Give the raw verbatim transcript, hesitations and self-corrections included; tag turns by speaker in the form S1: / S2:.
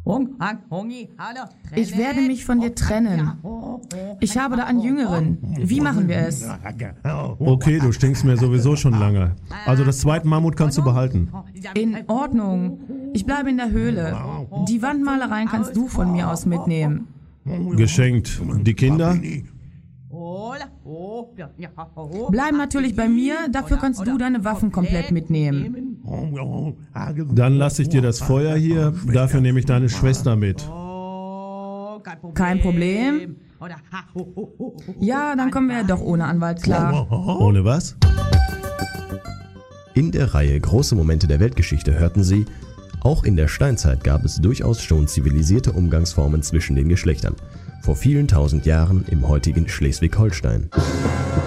S1: Ich werde mich von dir trennen. Ich habe da einen Jüngeren. Wie machen wir es?
S2: Okay, du stinkst mir sowieso schon lange. Also das zweite Mammut kannst du behalten.
S1: In Ordnung. Ich bleibe in der Höhle. Die Wandmalereien kannst du von mir aus mitnehmen.
S2: Geschenkt. Die Kinder?
S1: Bleiben natürlich bei mir, dafür kannst du deine Waffen komplett mitnehmen.
S2: Dann lasse ich dir das Feuer hier, dafür nehme ich deine Schwester mit.
S1: Kein Problem. Ja, dann kommen wir ja doch ohne Anwalt klar.
S2: Ohne was?
S3: In der Reihe Große Momente der Weltgeschichte hörten Sie, auch in der Steinzeit gab es durchaus schon zivilisierte Umgangsformen zwischen den Geschlechtern. Vor vielen tausend Jahren im heutigen Schleswig-Holstein.